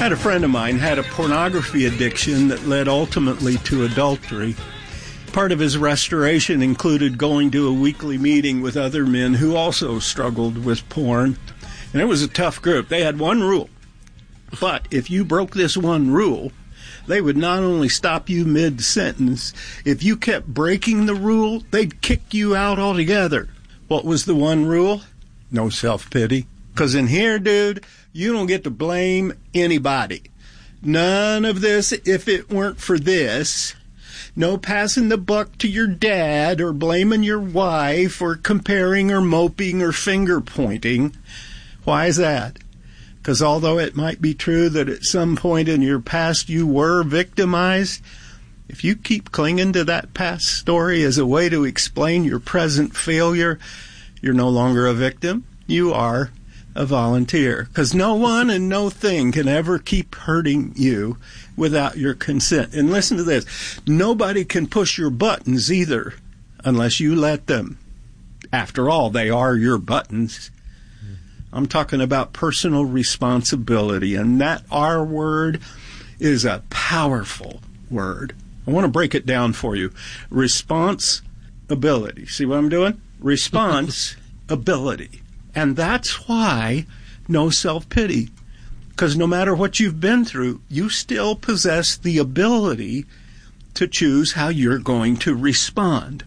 had a friend of mine had a pornography addiction that led ultimately to adultery. Part of his restoration included going to a weekly meeting with other men who also struggled with porn. And it was a tough group. They had one rule. But if you broke this one rule, they would not only stop you mid-sentence, if you kept breaking the rule, they'd kick you out altogether. What was the one rule? No self-pity. Because in here, dude, you don't get to blame anybody. None of this if it weren't for this. No passing the buck to your dad or blaming your wife or comparing or moping or finger pointing. Why is that? Because although it might be true that at some point in your past you were victimized, if you keep clinging to that past story as a way to explain your present failure, you're no longer a victim. You are a volunteer. Because no one and no thing can ever keep hurting you without your consent. And listen to this. Nobody can push your buttons either unless you let them. After all, they are your buttons. I'm talking about personal responsibility, and that R word is a powerful word. I want to break it down for you. Responsibility. See what I'm doing? Responsibility. And that's why no self-pity. Because no matter what you've been through, you still possess the ability to choose how you're going to respond.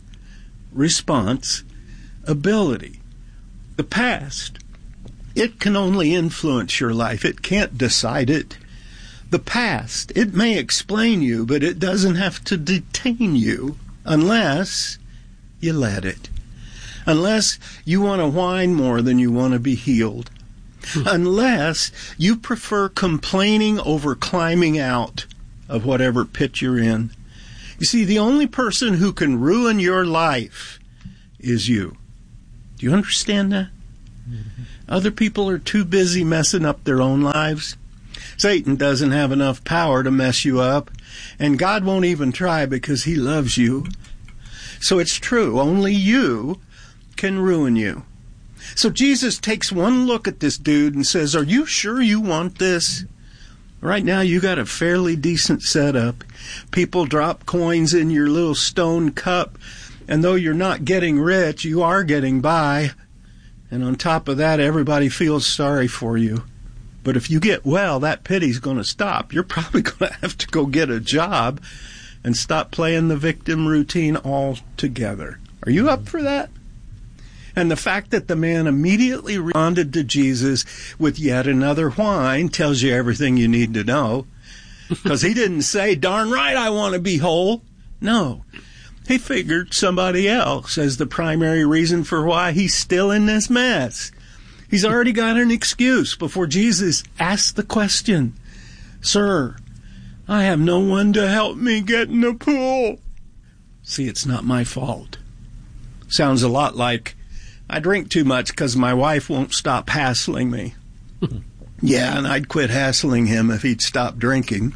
Responsibility. The past, it can only influence your life. It can't decide it. The past, it may explain you, but it doesn't have to detain you unless you let it. Unless you want to whine more than you want to be healed. Unless you prefer complaining over climbing out of whatever pit you're in. You see, the only person who can ruin your life is you. Do you understand that? Mm-hmm. Other people are too busy messing up their own lives. Satan doesn't have enough power to mess you up, and God won't even try because he loves you. So it's true, only you can ruin you. So Jesus takes one look at this dude and says, are you sure you want this? Right now you got a fairly decent setup. People drop coins in your little stone cup, and though you're not getting rich, you are getting by. And on top of that, everybody feels sorry for you. But if you get well, that pity's going to stop. You're probably going to have to go get a job and stop playing the victim routine altogether. Are you up for that? And the fact that the man immediately responded to Jesus with yet another whine tells you everything you need to know. Because he didn't say, darn right, I want to be whole. No. He figured somebody else as the primary reason for why he's still in this mess. He's already got an excuse before Jesus asked the question. Sir, I have no one to help me get in the pool. See, it's not my fault. Sounds a lot like, I drink too much because my wife won't stop hassling me. Yeah, and I'd quit hassling him if he'd stop drinking.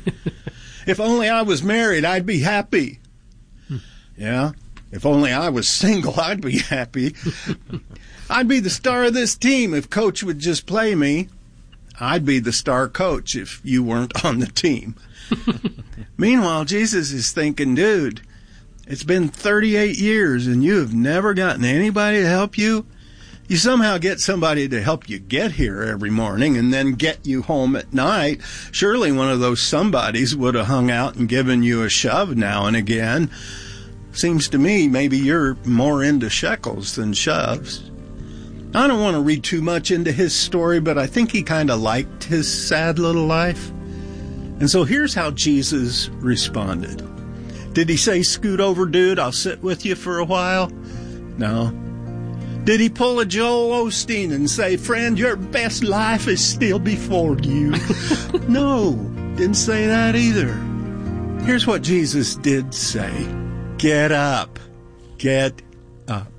If only I was married, I'd be happy. Yeah, if only I was single, I'd be happy. I'd be the star of this team if Coach would just play me. I'd be the star coach if you weren't on the team. Meanwhile, Jesus is thinking, dude, it's been 38 years and you have never gotten anybody to help you. You somehow get somebody to help you get here every morning and then get you home at night. Surely one of those somebodies would have hung out and given you a shove now and again. Seems to me maybe you're more into shekels than shoves. I don't want to read too much into his story, but I think he kind of liked his sad little life. And so here's how Jesus responded. Did he say, scoot over, dude, I'll sit with you for a while? No. Did he pull a Joel Osteen and say, friend, your best life is still before you? No, didn't say that either. Here's what Jesus did say. Get up. Get up.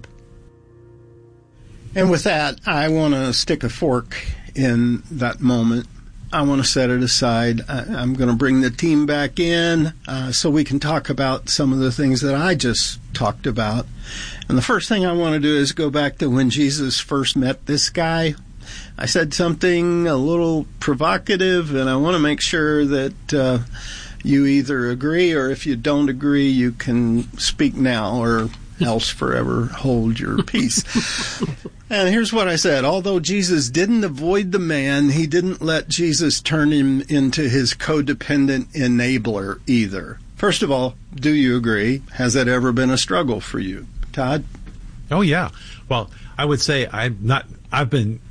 And with that, I want to stick a fork in that moment. I want to set it aside. I'm going to bring the team back in so we can talk about some of the things that I just talked about. And the first thing I want to do is go back to when Jesus first met this guy. I said something a little provocative, and I want to make sure that you either agree, or if you don't agree, you can speak now, or else forever hold your peace. And here's what I said. Although Jesus didn't avoid the man, he didn't let Jesus turn him into his codependent enabler either. First of all, do you agree? Has that ever been a struggle for you? Todd? Oh, yeah. Well, I would say I have been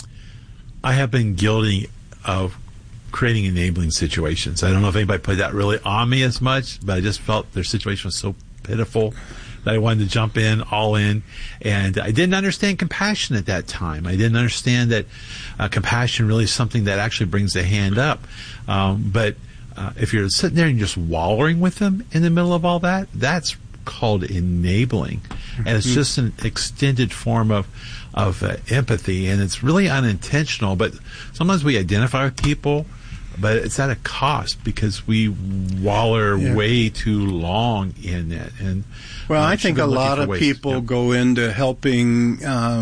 guilty of creating enabling situations. I don't know if anybody put that really on me as much, but I just felt their situation was so pitiful that I wanted to jump in, all in. And I didn't understand compassion at that time. I didn't understand that compassion really is something that actually brings a hand up. But if you're sitting there and just wallowing with them in the middle of all that, that's called enabling. And it's just an extended form of empathy. And it's really unintentional. But sometimes we identify with people, but it's at a cost because we wallow way too long in it. And well, I think a lot of people go into helping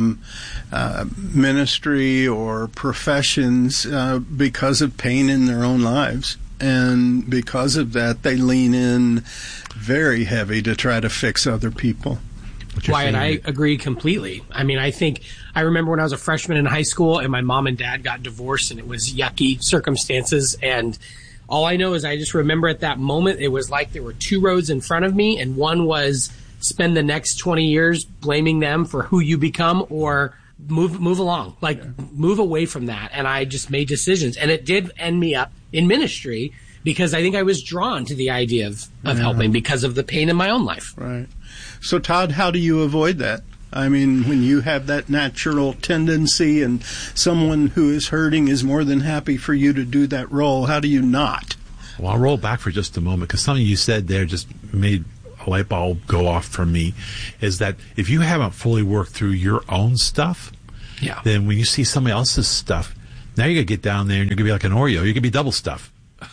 ministry or professions because of pain in their own lives. And because of that, they lean in very heavy to try to fix other people. Wyatt, I agree completely. I mean, I remember when I was a freshman in high school and my mom and dad got divorced, and it was yucky circumstances. And all I know is I just remember at that moment, it was like there were two roads in front of me, and one was spend the next 20 years blaming them for who you become, or move along, move away from that. And I just made decisions, and it did end me up in ministry because I think I was drawn to the idea of helping because of the pain in my own life. Right. So, Todd, how do you avoid that? I mean, when you have that natural tendency and someone who is hurting is more than happy for you to do that role, how do you not? Well, I'll roll back for just a moment because something you said there just made a light bulb go off for me, is that if you haven't fully worked through your own stuff, then when you see somebody else's stuff, now you're going to get down there and you're going to be like an Oreo. You're going to be double stuff.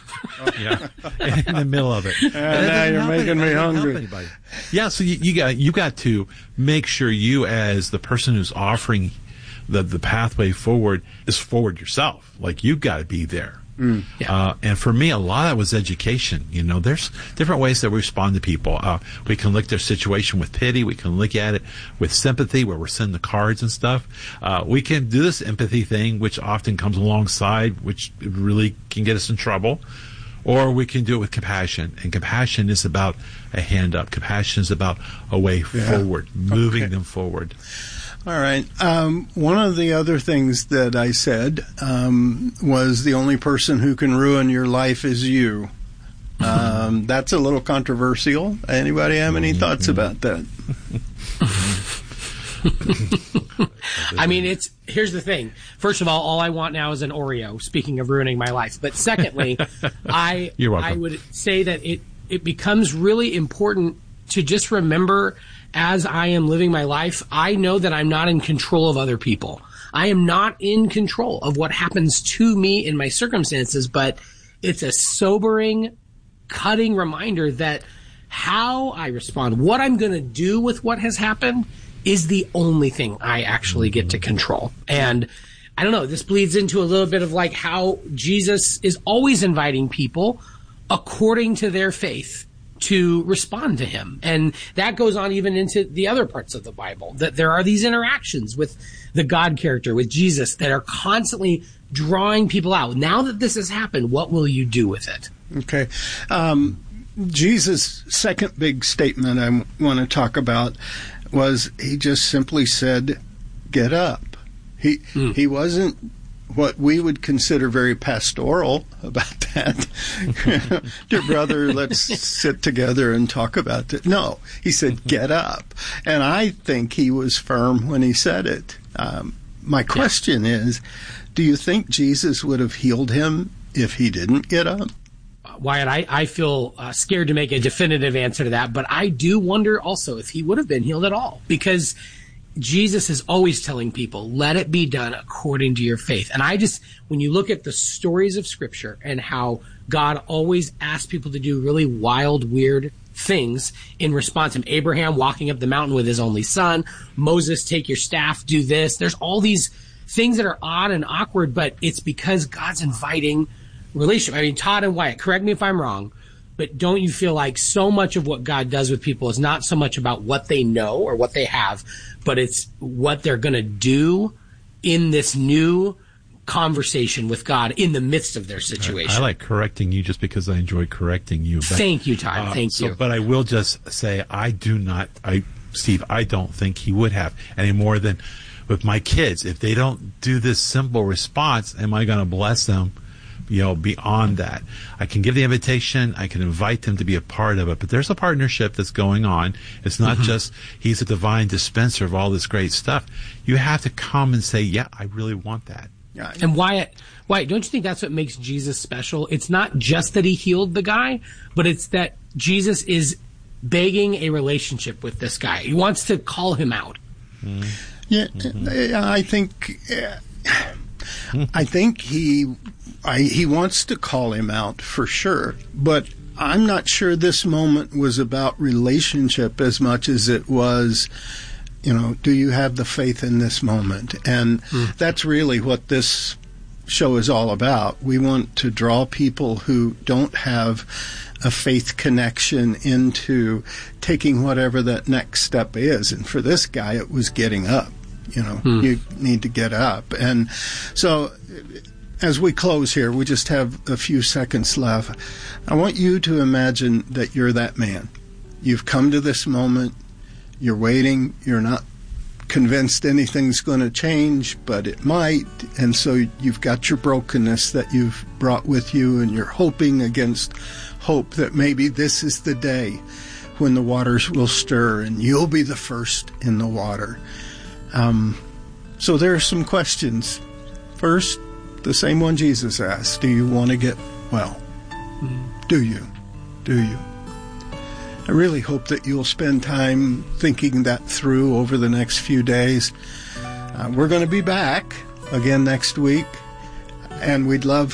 In the middle of it. And now you're making me hungry. Yeah, so you got to make sure you, as the person who's offering the pathway forward, is forward yourself. Like, you've got to be there. And for me, a lot of it was education. You know, there's different ways that we respond to people. We can look at their situation with pity. We can look at it with sympathy, where we're sending the cards and stuff. We can do this empathy thing, which often comes alongside, which really can get us in trouble. Or we can do it with compassion. And compassion is about a hand up. Compassion is about a way forward, moving them forward. All right. One of the other things that I said was the only person who can ruin your life is you. That's a little controversial. Anybody have any thoughts about that? I mean, here's the thing. First of all I want now is an Oreo, speaking of ruining my life. But secondly, I would say that it becomes really important to just remember, as I am living my life, I know that I'm not in control of other people. I am not in control of what happens to me in my circumstances, but it's a sobering, cutting reminder that how I respond, what I'm going to do with what has happened, is the only thing I actually get to control. And I don't know, this bleeds into a little bit of like how Jesus is always inviting people according to their faith to respond to him. And that goes on even into the other parts of the Bible, that there are these interactions with the God character, with Jesus, that are constantly drawing people out. Now that this has happened, what will you do with it? Okay. Jesus' second big statement I want to talk about was he just simply said, get up. He wasn't what we would consider very pastoral about that. Dear brother, let's sit together and talk about it. No, he said, get up. And I think he was firm when he said it. My question is, do you think Jesus would have healed him if he didn't get up? Wyatt, I feel scared to make a definitive answer to that, but I do wonder also if he would have been healed at all, because Jesus is always telling people, let it be done according to your faith. And when you look at the stories of Scripture and how God always asks people to do really wild, weird things in response to Abraham walking up the mountain with his only son, Moses, take your staff, do this. There's all these things that are odd and awkward, but it's because God's inviting relationship. I mean, Todd and Wyatt, correct me if I'm wrong, but don't you feel like so much of what God does with people is not so much about what they know or what they have, but it's what they're going to do in this new conversation with God in the midst of their situation? I like correcting you just because I enjoy correcting you. But, thank you, Todd. Thank you. But I will just say Steve, I don't think he would have any more than with my kids. If they don't do this simple response, am I going to bless them? Beyond that, I can give the invitation. I can invite them to be a part of it. But there's a partnership that's going on. It's not just he's a divine dispenser of all this great stuff. You have to come and say, yeah, I really want that. Yeah. And Wyatt, don't you think that's what makes Jesus special? It's not just that he healed the guy, but it's that Jesus is begging a relationship with this guy. He wants to call him out. Mm-hmm. Yeah, I think he wants to call him out for sure, but I'm not sure this moment was about relationship as much as it was, do you have the faith in this moment? And that's really what this show is all about. We want to draw people who don't have a faith connection into taking whatever that next step is. And for this guy, it was getting up. You need to get up. And so as we close here, we just have a few seconds left. I want you to imagine that you're that man. You've come to this moment. You're waiting. You're not convinced anything's going to change, but it might. And so you've got your brokenness that you've brought with you, and you're hoping against hope that maybe this is the day when the waters will stir and you'll be the first in the water. So there are some questions. First, the same one Jesus asked, do you want to get well? Do you? I really hope that you'll spend time thinking that through over the next few days. We're going to be back again next week, and we'd love